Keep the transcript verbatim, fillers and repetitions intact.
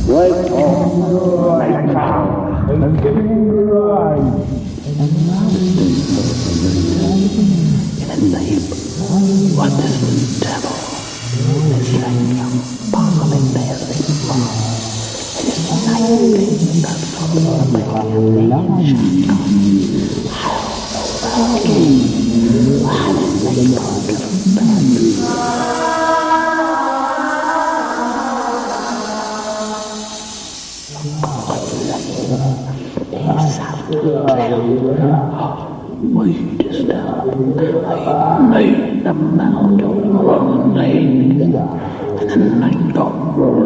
Wake on, make out, and give me the light. And in the name, what is the devil? This like a palm in their thing. It is the night thing that follows the revelation. How the king, how they part of bed. We disturb, I made the mouth of running, and the night of